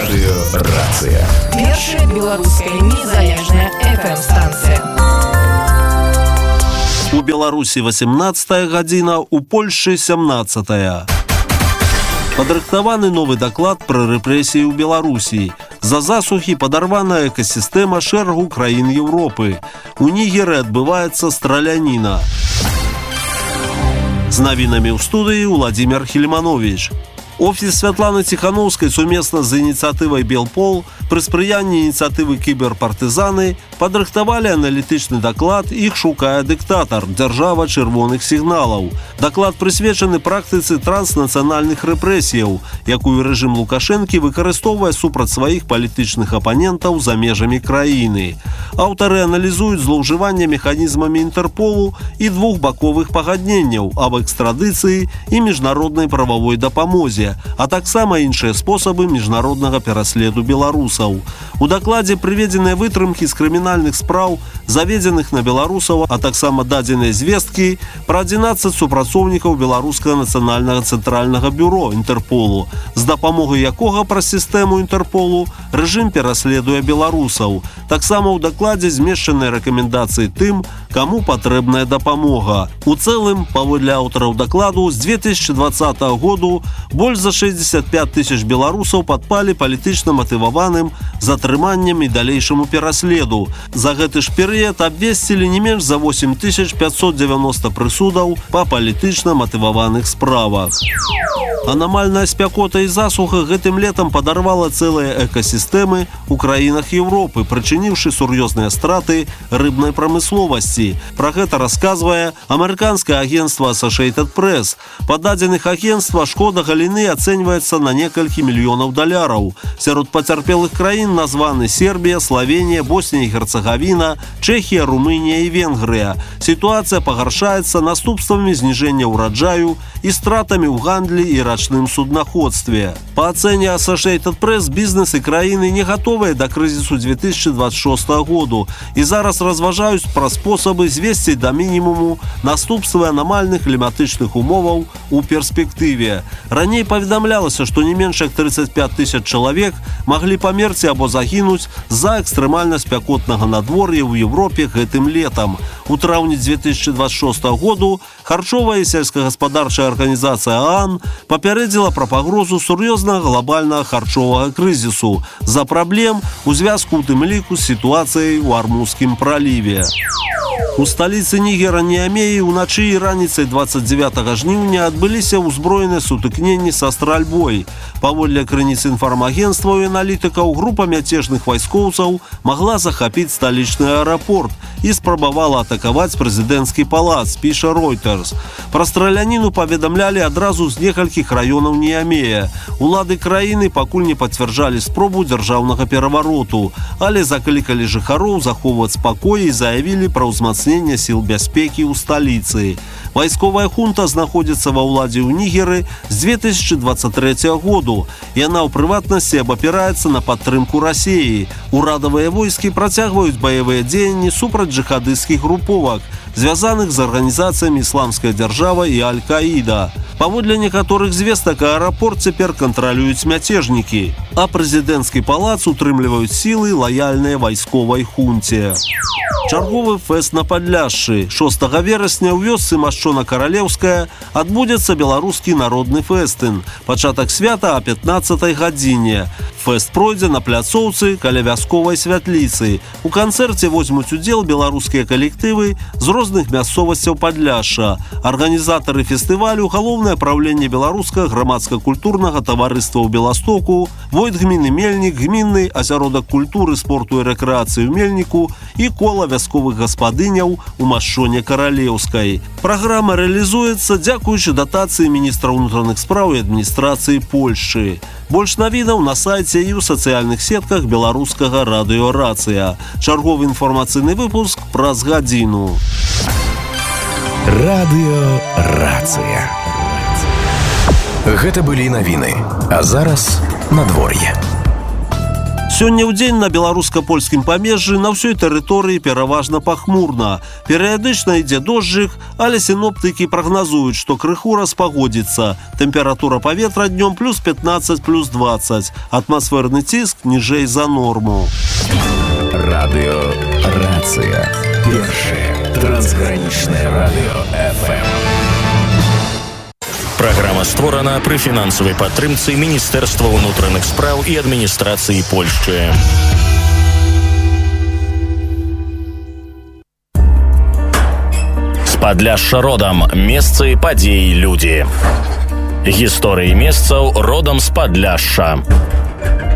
Радыёрацыя. Першая беларуская незалежная FM-станцыя. У Беларусі 18 гадзіна, у Польшчы 17. Падрыхтаваны новы даклад пра рэпрэсіі ў Беларусі. За засухі падарваная экасістэма шэрагу краін Еўропы. У Нігеры адбываецца страляніна. З навінамі ў студыі Владимир Хельманович. Офіс Святланы Ціхановскай сумесна з ініцыятывай «Белпол» пры спрыянні ініцыятывы «Кіберпартызаны» падрыхтавалі аналітычны даклад «Іх шукае дыктатар. Дзяржава чырвоных сігналаў». Даклад прысвечаны практыцы транснацыянальных рэпрэсіяў, якую рэжым Лукашэнкі выкарыстоўвае супраць сваіх палітычных апанентаў за межамі краіны. Аўтары аналізуюць злоўжыванне механізмамі Інтэрполу і двухбаковых пагадненняў аб экстрадыцыі і міжнароднай прававой дапамозе, а таксама іншыя спосабы міжнароднага пераследу беларусаў. У дакладзе прыведзеныя вытрымкі з крымінальных спраў, заведзеных на беларусаў, а таксама дадзеныя звесткі пра 11 супрацоўнікаў Беларускага нацыянальнага цэнтральнага бюро Інтэрполу, з дапамогай якога праз сістэму Інтэрполу рэжым пераследуе беларусаў. Таксама ў дакладзе змешчаныя рэкамендацыі тым, каму патрэбная дапамога. У цэлым, паводле аўтараў дакладу, з 2020 году больш за 65 тысяч беларусаў падпалі палітычна матываваным затрыманнем і далейшаму пераследу. За гэты ж перыяд абвесцілі не менш за 8590 прысудаў па палітычна матываваных справах. Анамальная спякота і засуха гэтым летам падарвала цэлыя экасістэмы ў краінах Еўропы, прычыніўшы сур'ёзныя страты рыбнай прамысловасці. Пра гэта расказвае амерыканскае агенцтва Associated Press. Па дадзеных агенцтва шкода галіны ацэньваецца на некалькі мільёнаў даляраў. Сярод пацярпелых краін названы Сербія, Славенія, Боснія і Герцагавіна, Чэхія, Румынія і Венгрыя. Сітуацыя пагаршаецца наступствамі зніжэння ўраджаю і стратамі ў гандлі і рачным суднаходстве. Па ацэне Associated Press, бізнес і краіны не гатовыя да крызісу 2026 году і зараз разважаюць пра спосабы звесці да мінімуму наступствы анамальных кліматычных умоваў у перспектыве. Раней паведамлялася, што не менш як 35 тысяч чалавек маглі памерці або загінуць з-за экстрэмальна спякотнага надвор'я ў Еўропе гэтым летам. У траўні 2026 году харчовая і сельскагаспадарчая арганізацыя ААН папярэдзіла пра пагрозу сур'ёзнага глобальнага харчовага крызісу з-за праблем у звязку ў тым ліку з сітуацыяй у Армузскім праліве. У сталіцы Нігера Ніамеі ўначы і раніцай 29 жніўня адбыліся ўзброеныя сутыкненні са стральбой. Паводле крыніц інфармагенцтваў і аналітыкаў, група мяцежных вайскоўцаў магла захапіць сталічны аэрапорт і спрабавала атакаваць прэзідэнцкі палац, піша Reuters. Пра страляніну паведамлялі адразу з некалькіх раёнаў Ніамея. Улады краіны пакуль не пацвярджалі спробу дзяржаўнага перавароту, але заклікалі жыхароў захоўваць спакой і заявілі пра ўзмацненне сіл бяспекі ў сталіцы. Вайсковая хунта знаходзіцца ва ўладзе ў Нігеры з 2023 году. Яна ў прыватнасці абапіраецца на падтрымку Расіі. Урадавыя войскі працягваюць баявыя дзеянні супраць джихадысцкіх груповак, звязаных з арганізацыямі «Ісламская дзяржава» і «Аль-Каіда». Паводле некаторых звестак, аэрапорт цяпер кантралююць мяцежнікі, а прэзідэнцкі палац утрымліваюць сілы, лаяльныя вайсковай хунце. Чарговы фэст на Падляшшы. 6 верасня ў вёсцы Машчона-Каралеўская адбудзецца беларускі народны фэстын. Пачатак свята о 15 гадзіне. Фэст пройдзе на пляцоўцы каля вясковай святліцы. У канцэрце возьмуць удзел беларускія калектывы з розных мясцовасцяў Падляшша. Арганізатары фестывалю — галоўнае праўленне беларускага грамадска-культурнага таварыства ў Беластоку, войт гміны Мельнік, гмінны асяродак культуры, спорту і рэкрэацыі ў Мельніку і кола вясковых гаспадыняў у Машчоне-Каралеўскай. Праграма рэалізуецца дзякуючы датацыі міністра ўнутраных спраў і адміністрацыі Польшчы. Больш навінаў на сайце і ў сацыяльных сетках беларускага радыёрацыя. Чарговы інфармацыйны выпуск праз гадзіну. Радыёрацыя. Гэта былі навіны. А зараз надвор'е. Сёння ў дзень на беларуска-польскім памежжы на ўсёй тэрыторыі пераважна пахмурна. Перыядычна ідзе дожджык, але сіноптыкі прагназуюць, што крыху распагодзіцца. Тэмпература паветра днём плюс 15, плюс 20. Атмасферны ціск ніжэй за норму. Радыё «Рацыя». Першае трансгранічнае радыё FM. Праграма створана пры фінансавай падтрымцы Міністэрства ўнутраных спраў і адміністрацыі Польшчы. З Падляшша родам. Месцы, падзеі, людзі. Гісторыі месцаў родам з Падляшша.